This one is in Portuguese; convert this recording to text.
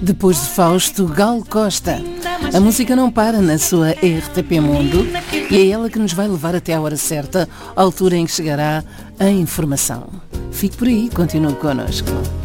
Depois de Fausto, Gal Costa. A música não para na sua RTP Mundo e é ela que nos vai levar até a hora certa, a altura em que chegará a informação. Fique por aí, continue connosco.